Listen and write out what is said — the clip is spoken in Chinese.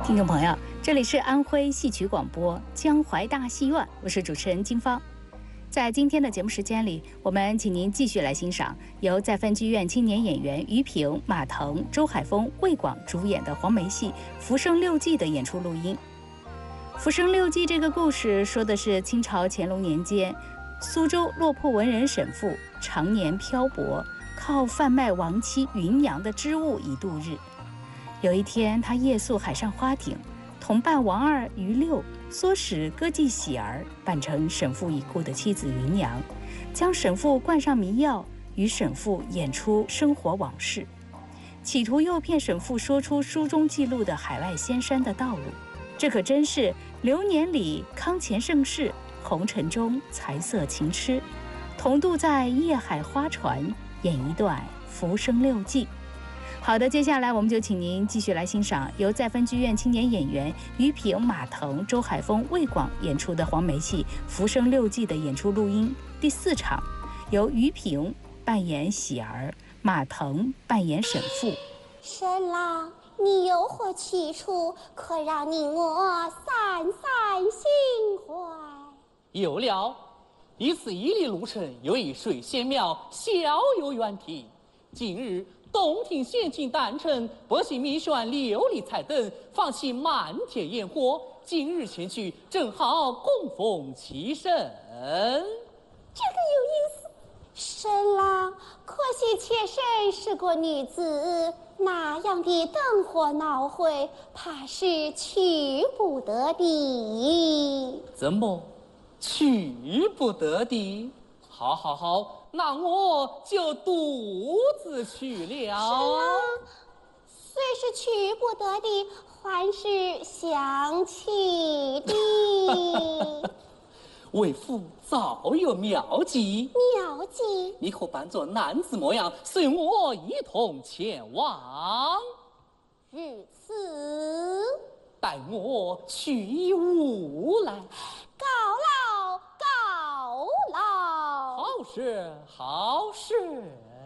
听众朋友，这里是安徽戏曲广播江淮大戏院，我是主持人金芳。在今天的节目时间里，我们请您继续来欣赏由在分剧院青年演员于平、马腾、周海峰、魏广主演的黄梅戏《浮生六记》的演出录音。《浮生六记》这个故事说的是清朝乾隆年间，苏州落魄文人沈复常年漂泊，靠贩卖亡妻芸娘的织物以度日。有一天，他夜宿海上花町，同伴王二、于六唆使歌妓喜儿扮成沈复已故的妻子芸娘，将沈复灌上迷药，与沈复演出生活往事，企图诱骗沈复说出书中记录的海外仙山的道路。这可真是流年里康乾盛世，红尘中财色情痴，同渡在夜海花船，演一段浮生六记。好的，接下来我们就请您继续来欣赏由在分剧院青年演员于平、马腾、周海峰、魏广演出的黄梅戏《浮生六记》的演出录音第4场，由于平扮演喜儿，马腾扮演沈复。 沈郎，你有何去处？可让你我散散心怀。 有了，一次1里路程有一水仙庙，小有远题。近日洞庭仙境诞辰，百姓迷选琉璃彩灯，放起漫天烟火。今日前去，正好供奉其神。 这个有意思。沈郎，可惜妾身是个女子，那样的灯火闹会，怕是去不得的。 怎么去不得的？好好好，那我就独自去了。 沈郎，虽是去不得的，还是想去的。 为父早有妙计。 妙计？ 你可扮作男子模样，随我一同前往。 如此， 带我去吾来。 告老，告老。 好事，好事。